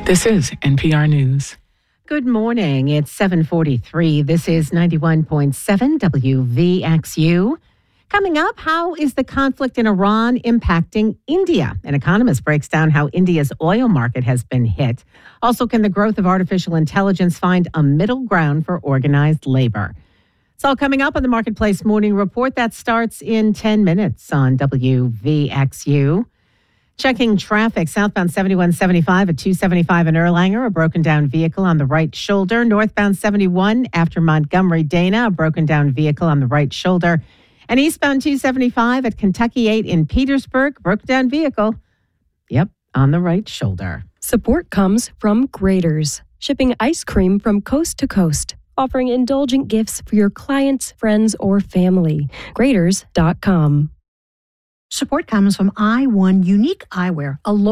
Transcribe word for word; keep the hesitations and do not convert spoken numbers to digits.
This is N P R News. Good morning. It's seven forty-three. This is ninety-one point seven W V X U. Coming up, how is the conflict in Iran impacting India? An economist breaks down how India's oil market has been hit. Also, can the growth of artificial intelligence find a middle ground for organized labor? It's all coming up on the Marketplace Morning Report that starts in ten minutes on W V X U. Checking traffic, southbound seventy-one seventy-five at two seventy-five in Erlanger, a broken down vehicle on the right shoulder. Northbound seventy-one after Montgomery Dana, a broken down vehicle on the right shoulder. And eastbound two seventy-five at Kentucky eight in Petersburg, broken down vehicle, yep, on the right shoulder. Support comes from Graeter's, shipping ice cream from coast to coast, offering indulgent gifts for your clients, friends, or family. Graeters dot com. Support comes from I one Unique Eyewear, a local